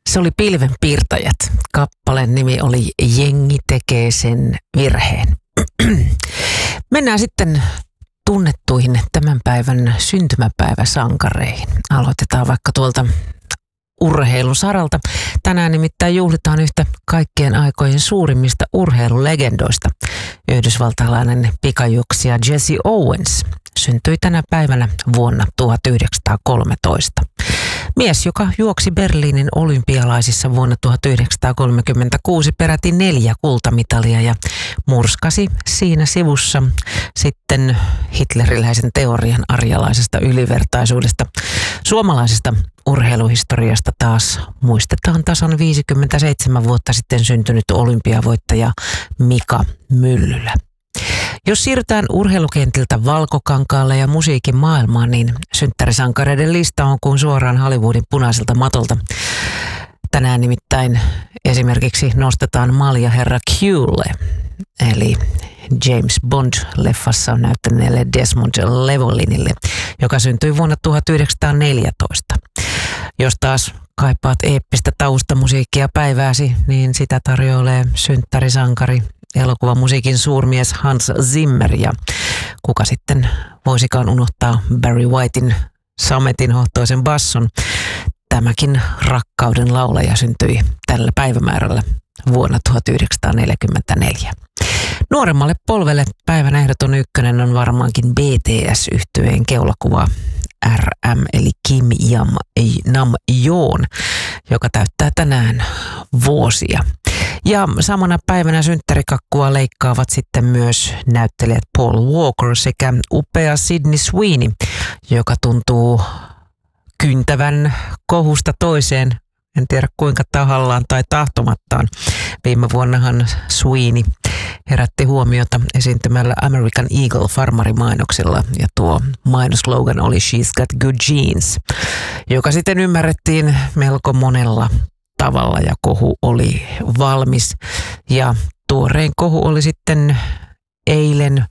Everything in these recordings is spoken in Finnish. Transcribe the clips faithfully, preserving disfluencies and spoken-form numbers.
Se oli Pilvenpiirtäjät. Kappaleen nimi oli Jengi tekee sen virheen. Mennään sitten tunnettuihin tämän päivän syntymäpäiväsankareihin. Aloitetaan vaikka tuolta urheilun saralta. Tänään nimittäin juhlitaan yhtä kaikkien aikojen suurimmista urheilulegendoista. Yhdysvaltalainen pikajuoksija Jesse Owens syntyi tänä päivänä vuonna tuhatyhdeksänsataakolmetoista. Mies, joka juoksi Berliinin olympialaisissa vuonna tuhatyhdeksänsataakolmekymmentäkuusi peräti neljä kultamitalia ja murskasi siinä sivussa sitten hitleriläisen teorian arjalaisesta ylivertaisuudesta. Suomalaisesta urheiluhistoriasta taas muistetaan tasan viisikymmentäseitsemän vuotta sitten syntynyt olympiavoittaja Mika Myllylä. Jos siirrytään urheilukentiltä valkokankaalle ja musiikin maailmaan, niin synttärisankareiden lista on kuin suoraan Hollywoodin punaiselta matolta. Tänään nimittäin esimerkiksi nostetaan malja herra Qlle, eli James Bond-leffassa on näyttäneelle Desmond Llewellynille, joka syntyi vuonna tuhatyhdeksänsataaneljätoista. Jos taas kaipaat eeppistä taustamusiikkia päivääsi, niin sitä tarjoilee synttärisankari, elokuvamusiikin suurmies Hans Zimmer, ja kuka sitten voisikaan unohtaa Barry Whitein sametin hohtoisen basson. Tämäkin rakkauden laulaja syntyi tällä päivämäärällä vuonna tuhatyhdeksänsataaneljäkymmentäneljä. Nuoremmalle polvelle päivän ehdoton ykkönen on varmaankin B T S-yhtyeen keulakuva R M eli Kim Jam Nam Joon, joka täyttää tänään vuosia. Ja samana päivänä synttärikakkua leikkaavat sitten myös näyttelijät Paul Walker sekä upea Sydney Sweeney, joka tuntuu kyntävän kohusta toiseen. En tiedä kuinka tahallaan tai tahtomattaan. Viime vuonnahan Sweeney herätti huomiota esiintymällä American Eagle farmarimainoksella, ja tuo mainoslogan oli She's got good genes, joka sitten ymmärrettiin melko monella tavalla ja kohu oli valmis. Ja tuorein kohu oli sitten eilen,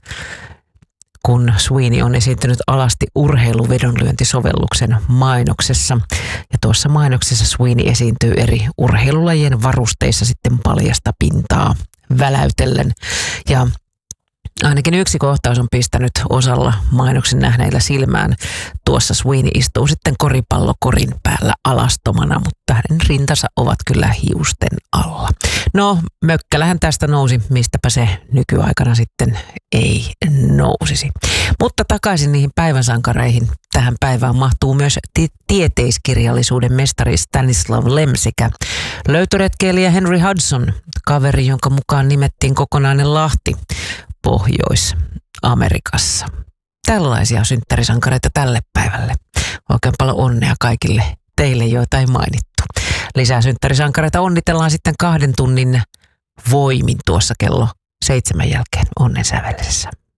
kun Sweeney on esiintynyt alasti urheiluvedonlyöntisovelluksen mainoksessa. Ja tuossa mainoksessa Sweeney esiintyy eri urheilulajien varusteissa sitten paljasta pintaa väläytellen. Ja ainakin yksi kohtaus on pistänyt osalla mainoksen nähneillä silmään. Tuossa Sweeney istuu sitten koripallokorin päällä alastomana, mutta hänen rintansa ovat kyllä hiusten alla. No, mökkälähän tästä nousi, mistäpä se nykyaikana sitten ei nousisi. Mutta takaisin niihin päivänsankareihin. Tähän päivään mahtuu myös tieteiskirjallisuuden mestari Stanislav Lem sekä löytöretkeilijä Henry Hudson, kaveri, jonka mukaan nimettiin kokonainen lahti Pohjois-Amerikassa. Tällaisia synttärisankareita tälle päivälle. Oikein paljon onnea kaikille teille, joita ei mainittu. Lisää synttärisankareita onnitellaan sitten kahden tunnin voimin tuossa kello seitsemän jälkeen onnen sävellisessä.